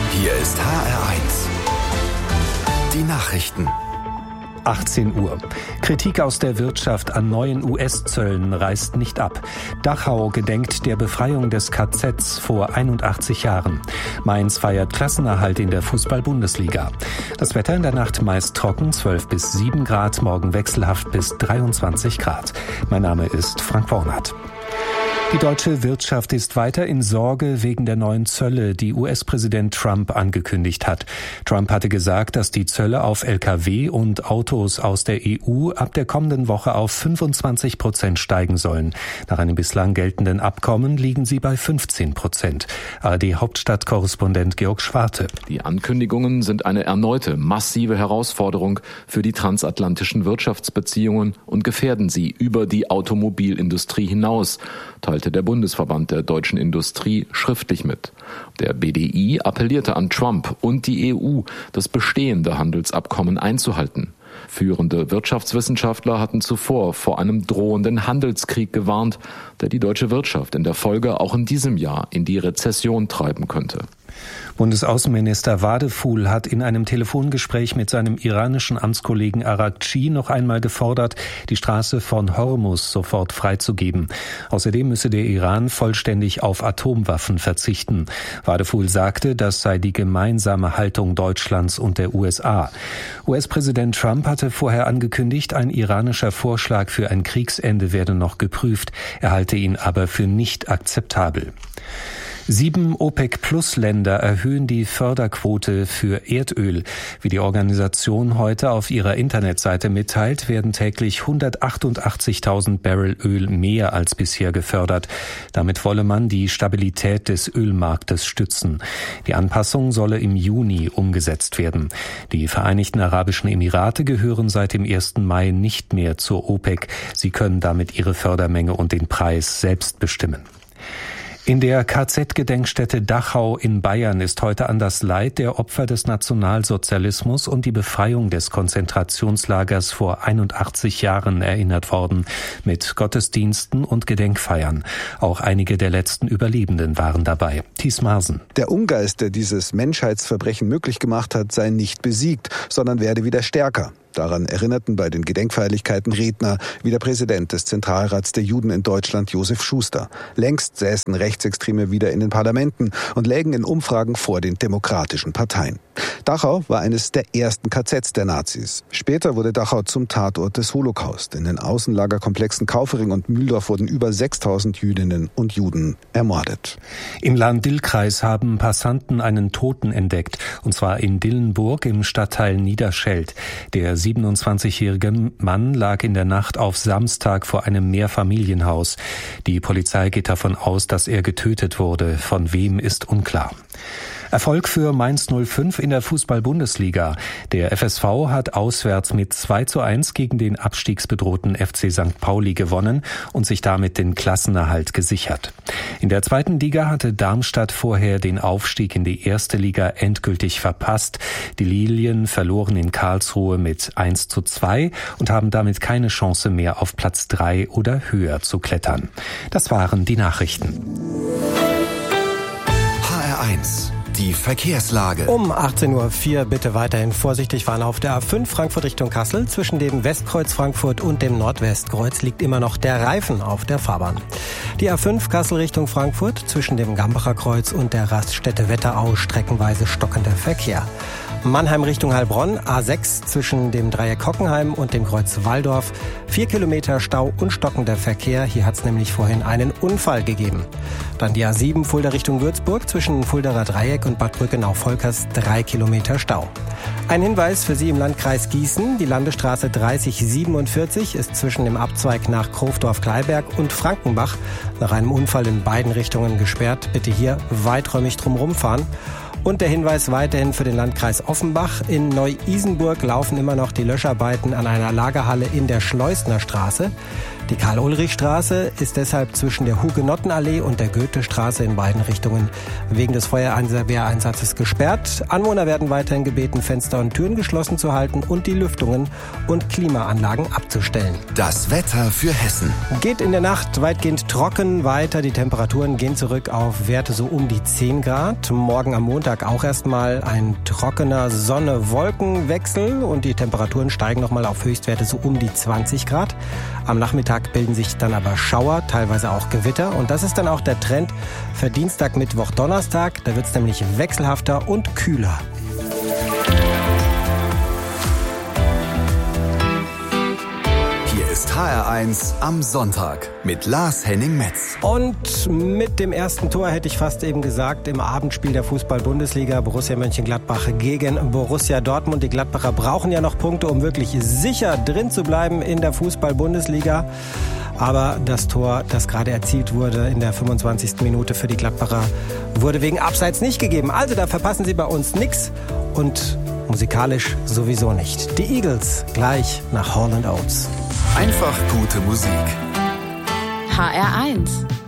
Hier ist HR1. Die Nachrichten. 18 Uhr. Kritik aus der Wirtschaft an neuen US-Zöllen reißt nicht ab. Dachau gedenkt der Befreiung des KZs vor 81 Jahren. Mainz feiert Klassenerhalt in der Fußball-Bundesliga. Das Wetter in der Nacht meist trocken, 12 bis 7 Grad, morgen wechselhaft bis 23 Grad. Mein Name ist Frank Bornert. Die deutsche Wirtschaft ist weiter in Sorge wegen der neuen Zölle, die US-Präsident Trump angekündigt hat. Trump hatte gesagt, dass die Zölle auf Lkw und Autos aus der EU ab der kommenden Woche auf 25% steigen sollen. Nach einem bislang geltenden Abkommen liegen sie bei 15%. ARD-Hauptstadtkorrespondent Georg Schwarte. Die Ankündigungen sind eine erneute massive Herausforderung für die transatlantischen Wirtschaftsbeziehungen und gefährden sie über die Automobilindustrie hinaus, teilte der Bundesverband der deutschen Industrie schriftlich mit. Der BDI appellierte an Trump und die EU, das bestehende Handelsabkommen einzuhalten. Führende Wirtschaftswissenschaftler hatten zuvor vor einem drohenden Handelskrieg gewarnt, der die deutsche Wirtschaft in der Folge auch in diesem Jahr in die Rezession treiben könnte. Bundesaußenminister Wadefuhl hat in einem Telefongespräch mit seinem iranischen Amtskollegen Araghchi noch einmal gefordert, die Straße von Hormuz sofort freizugeben. Außerdem müsse der Iran vollständig auf Atomwaffen verzichten. Wadefuhl sagte, das sei die gemeinsame Haltung Deutschlands und der USA. US-Präsident Trump hatte vorher angekündigt, ein iranischer Vorschlag für ein Kriegsende werde noch geprüft. Er halte ihn aber für nicht akzeptabel. 7 OPEC-Plus-Länder erhöhen die Förderquote für Erdöl. Wie die Organisation heute auf ihrer Internetseite mitteilt, werden täglich 188.000 Barrel Öl mehr als bisher gefördert. Damit wolle man die Stabilität des Ölmarktes stützen. Die Anpassung solle im Juni umgesetzt werden. Die Vereinigten Arabischen Emirate gehören seit dem 1. Mai nicht mehr zur OPEC. Sie können damit ihre Fördermenge und den Preis selbst bestimmen. In der KZ-Gedenkstätte Dachau in Bayern ist heute an das Leid der Opfer des Nationalsozialismus und die Befreiung des Konzentrationslagers vor 81 Jahren erinnert worden, mit Gottesdiensten und Gedenkfeiern. Auch einige der letzten Überlebenden waren dabei. Thies Marsen. Der Ungeist, der dieses Menschheitsverbrechen möglich gemacht hat, sei nicht besiegt, sondern werde wieder stärker. Daran erinnerten bei den Gedenkfeierlichkeiten Redner wie der Präsident des Zentralrats der Juden in Deutschland, Josef Schuster. Längst säßen Rechtsextreme wieder in den Parlamenten und lägen in Umfragen vor den demokratischen Parteien. Dachau war eines der ersten KZs der Nazis. Später wurde Dachau zum Tatort des Holocaust. In den Außenlagerkomplexen Kaufering und Mühldorf wurden über 6.000 Jüdinnen und Juden ermordet. Im Lahn-Dill-Kreis haben Passanten einen Toten entdeckt, und zwar in Dillenburg im Stadtteil Niederscheld. Der 27-jährige Mann lag in der Nacht auf Samstag vor einem Mehrfamilienhaus. Die Polizei geht davon aus, dass er getötet wurde. Von wem ist unklar. Erfolg für Mainz 05 in der Fußball-Bundesliga. Der FSV hat auswärts mit 2:1 gegen den abstiegsbedrohten FC St. Pauli gewonnen und sich damit den Klassenerhalt gesichert. In der zweiten Liga hatte Darmstadt vorher den Aufstieg in die erste Liga endgültig verpasst. Die Lilien verloren in Karlsruhe mit 1:2 und haben damit keine Chance mehr auf Platz 3 oder höher zu klettern. Das waren die Nachrichten. HR1. Die Verkehrslage. Um 18.04 Uhr bitte weiterhin vorsichtig fahren auf der A5 Frankfurt Richtung Kassel. Zwischen dem Westkreuz Frankfurt und dem Nordwestkreuz liegt immer noch der Reifen auf der Fahrbahn. Die A5 Kassel Richtung Frankfurt zwischen dem Gambacher Kreuz und der Raststätte Wetterau streckenweise stockender Verkehr. Mannheim Richtung Heilbronn, A6 zwischen dem Dreieck Hockenheim und dem Kreuz Walldorf. 4 Kilometer Stau und stockender Verkehr. Hier hat es nämlich vorhin einen Unfall gegeben. Dann die A7 Fulda Richtung Würzburg zwischen Fuldaer Dreieck und Bad Brückenau-Volkers 3 Kilometer Stau. Ein Hinweis für Sie im Landkreis Gießen. Die Landesstraße 3047 ist zwischen dem Abzweig nach Krofdorf-Kleiberg und Frankenbach nach einem Unfall in beiden Richtungen gesperrt. Bitte hier weiträumig drumherum fahren. Und der Hinweis weiterhin für den Landkreis Offenbach. In Neu-Isenburg laufen immer noch die Löscharbeiten an einer Lagerhalle in der Schleusner Straße. Die Karl-Ulrich-Straße ist deshalb zwischen der Hugenottenallee und der Goethestraße in beiden Richtungen wegen des Feuerwehreinsatzes gesperrt. Anwohner werden weiterhin gebeten, Fenster und Türen geschlossen zu halten und die Lüftungen und Klimaanlagen abzustellen. Das Wetter für Hessen. Geht in der Nacht weitgehend trocken weiter. Die Temperaturen gehen zurück auf Werte so um die 10 Grad. Morgen am Montag Nachmittag auch erstmal ein trockener Sonne-Wolken-Wechsel und die Temperaturen steigen nochmal auf Höchstwerte so um die 20 Grad. Am Nachmittag bilden sich dann aber Schauer, teilweise auch Gewitter. Und das ist dann auch der Trend für Dienstag, Mittwoch, Donnerstag. Da wird es nämlich wechselhafter und kühler. HR1 am Sonntag mit Lars Henning-Metz. Und mit dem ersten Tor hätte ich fast eben gesagt, im Abendspiel der Fußball-Bundesliga Borussia Mönchengladbach gegen Borussia Dortmund. Die Gladbacher brauchen ja noch Punkte, um wirklich sicher drin zu bleiben in der Fußball-Bundesliga. Aber das Tor, das gerade erzielt wurde in der 25. Minute für die Gladbacher, wurde wegen Abseits nicht gegeben. Also da verpassen sie bei uns nichts und musikalisch sowieso nicht. Die Eagles gleich nach Hall & Oates. Einfach gute Musik. HR1